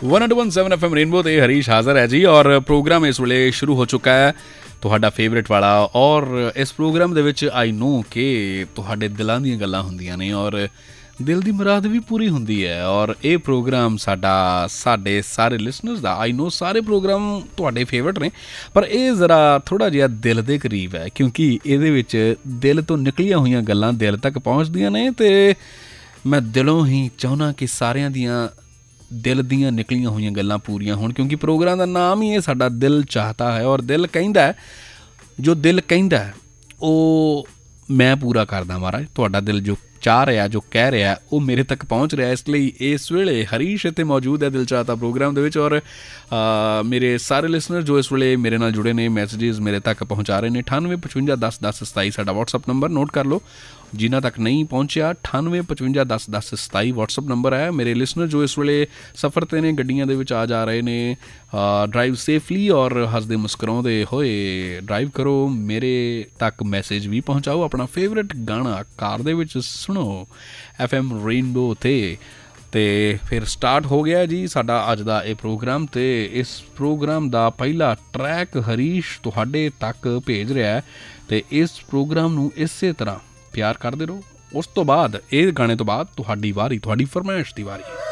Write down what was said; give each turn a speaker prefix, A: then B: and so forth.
A: 101.7 FM rainbow ते हरीश हाज़र है जी और प्रोग्राम इस वेले शुरू हो चुका है ਤੁਹਾਡਾ ਫੇਵਰੇਟ ਵਾਲਾ ਔਰ ਇਸ ਪ੍ਰੋਗਰਾਮ ਦੇ ਵਿੱਚ ਆਈ ਨੋ ਕਿ ਤੁਹਾਡੇ ਦਿਲਾਂ ਦੀਆਂ ਗੱਲਾਂ ਹੁੰਦੀਆਂ ਨੇ ਔਰ ਦਿਲ ਦੀ ਮੁਰਾਦ ਵੀ ਪੂਰੀ ਹੁੰਦੀ ਹੈ ਔਰ ਇਹ ਪ੍ਰੋਗਰਾਮ ਸਾਡੇ ਸਾਰੇ ਲਿਸਨਰਸ ਦਾ ਆਈ ਨੋ ਸਾਰੇ ਪ੍ਰੋਗਰਾਮ ਤੁਹਾਡੇ ਫੇਵਰਟ ਨੇ ਪਰ ਇਹ ਜ਼ਰਾ ਥੋੜ੍ਹਾ ਜਿਹਾ ਦਿਲ ਦੇ ਕਰੀਬ ਹੈ ਕਿਉਂਕਿ ਇਹਦੇ ਵਿੱਚ ਦਿਲ ਤੋਂ ਨਿਕਲੀਆਂ ਹੋਈਆਂ ਗੱਲਾਂ ਦਿਲ ਤੱਕ ਪਹੁੰਚਦੀਆਂ ਨੇ ਅਤੇ ਮੈਂ ਦਿਲੋਂ ਹੀ ਚਾਹੁੰਦਾ ਕਿ ਸਾਰਿਆਂ ਦੀਆਂ ਦਿਲ ਦੀਆਂ ਨਿਕਲੀਆਂ ਹੋਈਆਂ ਗੱਲਾਂ ਪੂਰੀਆਂ ਹੋਣ ਕਿਉਂਕਿ ਪ੍ਰੋਗਰਾਮ ਦਾ ਨਾਮ ਹੀ ਇਹ ਸਾਡਾ ਦਿਲ ਚਾਹਤਾ ਹੈ ਔਰ ਦਿਲ ਕਹਿੰਦਾ ਜੋ ਦਿਲ ਕਹਿੰਦਾ ਉਹ ਮੈਂ ਪੂਰਾ ਕਰਦਾ ਮਹਾਰਾਜ ਤੁਹਾਡਾ ਦਿਲ ਜੋ ਚਾਹ ਰਿਹਾ ਜੋ ਕਹਿ ਰਿਹਾ ਉਹ ਮੇਰੇ ਤੱਕ ਪਹੁੰਚ ਰਿਹਾ ਇਸ ਲਈ ਇਸ ਵੇਲੇ ਹਰੀਸ਼ ਇੱਥੇ ਮੌਜੂਦ ਹੈ ਦਿਲ ਚਾਹਤਾ ਪ੍ਰੋਗਰਾਮ ਦੇ ਵਿੱਚ ਔਰ ਮੇਰੇ ਸਾਰੇ ਲਿਸਨਰ ਜੋ ਇਸ ਵੇਲੇ ਮੇਰੇ ਨਾਲ ਜੁੜੇ ਨੇ ਮੈਸੇਜਿਸ ਮੇਰੇ ਤੱਕ ਪਹੁੰਚਾ ਰਹੇ ਨੇ 9855101027 ਸਾਡਾ ਵਟਸਐਪ ਨੰਬਰ ਨੋਟ ਕਰ ਲਓ ਜਿਨ੍ਹਾਂ ਤੱਕ ਨਹੀਂ ਪਹੁੰਚਿਆ 9855101027 ਵਟਸਐਪ ਨੰਬਰ ਹੈ ਮੇਰੇ ਲਿਸਨਰ ਜੋ ਇਸ ਵੇਲੇ ਸਫ਼ਰ 'ਤੇ ਨੇ ਗੱਡੀਆਂ ਦੇ ਵਿੱਚ ਆ ਜਾ ਰਹੇ ਨੇ ਡਰਾਈਵ ਸੇਫਲੀ ਔਰ ਹੱਸਦੇ ਮੁਸਕਰਾਉਂਦੇ ਹੋਏ ਡਰਾਈਵ ਕਰੋ ਮੇਰੇ ਤੱਕ ਮੈਸੇਜ ਵੀ ਪਹੁੰਚਾਓ ਆਪਣਾ ਫੇਵਰੇਟ ਗਾਣਾ ਕਾਰ ਦੇ ਵਿੱਚ ਸੁਣੋ FM ਰੇਨਬੋ 'ਤੇ ਅਤੇ ਫਿਰ ਸਟਾਰਟ ਹੋ ਗਿਆ ਜੀ ਸਾਡਾ ਅੱਜ ਦਾ ਇਹ ਪ੍ਰੋਗਰਾਮ ਅਤੇ ਇਸ ਪ੍ਰੋਗਰਾਮ ਦਾ ਪਹਿਲਾ ਟਰੈਕ ਹਰੀਸ਼ ਤੁਹਾਡੇ ਤੱਕ ਭੇਜ ਰਿਹਾ ਅਤੇ ਇਸ ਪ੍ਰੋਗਰਾਮ ਨੂੰ ਇਸੇ ਤਰ੍ਹਾਂ ਪਿਆਰ ਕਰਦੇ ਰਹੋ ਉਸ ਤੋਂ ਬਾਅਦ ਇਹ ਗਾਣੇ ਤੋਂ ਬਾਅਦ ਤੁਹਾਡੀ ਵਾਰੀ ਤੁਹਾਡੀ ਫਰਮਾਇਸ਼ ਦੀ ਵਾਰੀ